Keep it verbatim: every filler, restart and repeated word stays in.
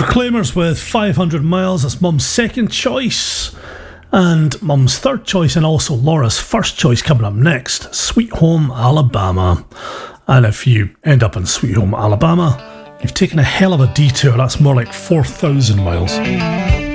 Proclaimers with five hundred miles. That's Mum's second choice. And Mum's third choice, and also Laura's first choice coming up next. Sweet Home Alabama. And if you end up in Sweet Home Alabama, you've taken a hell of a detour. That's more like four thousand miles.